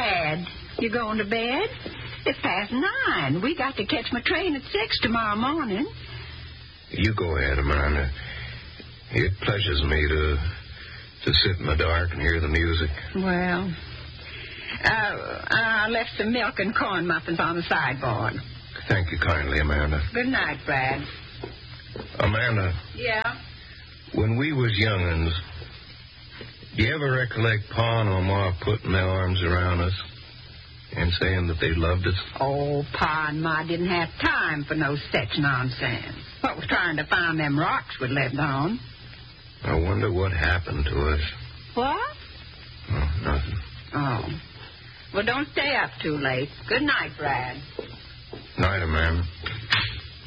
Brad, you going to bed? It's past 9. We got to catch my train at 6 tomorrow morning. You go ahead, Amanda. It pleasures me to sit in the dark and hear the music. Well, I left some milk and corn muffins on the sideboard. Thank you kindly, Amanda. Good night, Brad. Amanda. Yeah? When we was young'uns, do you ever recollect Pa and Ma putting their arms around us and saying that they loved us? Oh, Pa and Ma didn't have time for no such nonsense. What was trying to find them rocks we lived on? I wonder what happened to us. What? Oh, nothing. Oh. Well, don't stay up too late. Good night, Brad. Night, Amanda.